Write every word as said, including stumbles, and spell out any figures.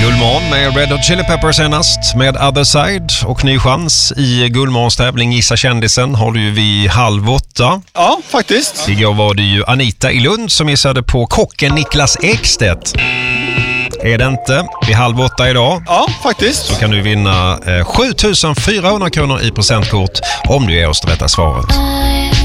Guldmorgon med Red Hot Chili Peppers senast med Other Side, och ny chans i Guldmorgons tävling Gissa kändisen har du ju vid halv åtta. Ja, faktiskt. Igår var det ju Anita i Lund som gissade på kocken Niklas Ekstedt. Är det inte vid halv åtta idag? Ja, faktiskt. Så kan du vinna eh, sju tusen fyrahundra kronor i presentkort om du ger oss det rätta svaret.